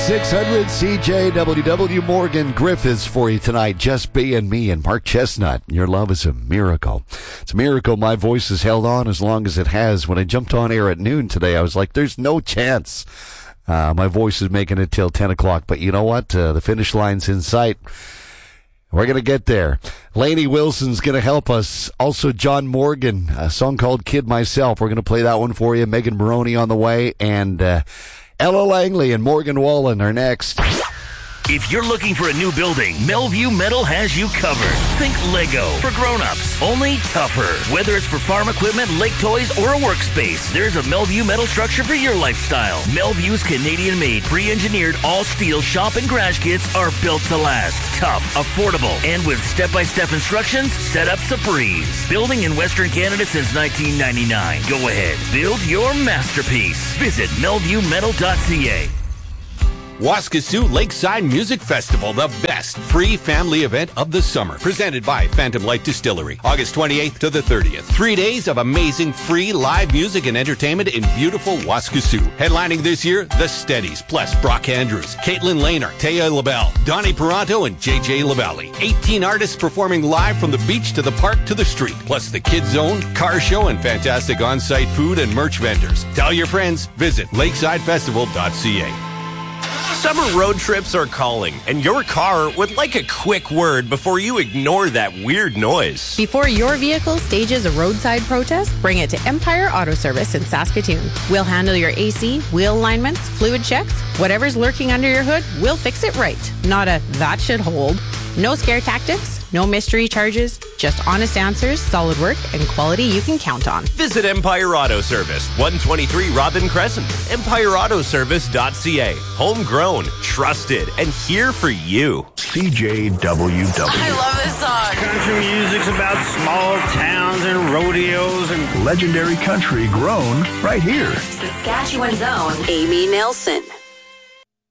600 CJWW. Morgan Griffiths for you tonight. Just being me and Mark Chestnut. Your love is a miracle. It's a miracle my voice has held on as long as it has. When I jumped on air at noon today, I was like, there's no chance my voice is making it till 10 o'clock. But you know what? The finish line's in sight. We're going to get there. Lainey Wilson's going to help us. Also, John Morgan, a song called Kid Myself. We're going to play that one for you. Megan Maroney on the way. And Ella Langley and Morgan Wallen are next. If you're looking for a new building, Melview Metal has you covered. Think Lego for grown-ups, only tougher. Whether it's for farm equipment, lake toys, or a workspace, there's a Melview Metal structure for your lifestyle. Melview's Canadian-made, pre-engineered, all-steel shop and garage kits are built to last. Tough, affordable, and with step-by-step instructions, setup's a breeze. Building in Western Canada since 1999. Go ahead, build your masterpiece. Visit melviewmetal.ca. Waskesiu Lakeside Music Festival, the best free family event of the summer. Presented by Phantom Light Distillery. August 28th to the 30th. 3 days of amazing free live music and entertainment in beautiful Waskesiu. Headlining this year, The Steadies, plus Brock Andrews, Caitlin Lehner, Taya LaBelle, Donnie Peranto, and JJ LaValle. 18 artists performing live from the beach to the park to the street. Plus the Kids Zone, car show, and fantastic on-site food and merch vendors. Tell your friends, visit lakesidefestival.ca. Summer road trips are calling, and your car would like a quick word before you ignore that weird noise. Before your vehicle stages a roadside protest, bring it to Empire Auto Service in Saskatoon. We'll handle your AC, wheel alignments, fluid checks, whatever's lurking under your hood, we'll fix it right. Not a that should hold. No scare tactics, no mystery charges, just honest answers, solid work, and quality you can count on. Visit Empire Auto Service, 123 Robin Crescent, empireautoservice.ca. Homegrown, trusted, and here for you. CJWW. I love this song. Country music's about small towns and rodeos and legendary country grown right here. Saskatchewan's own Amy Nelson.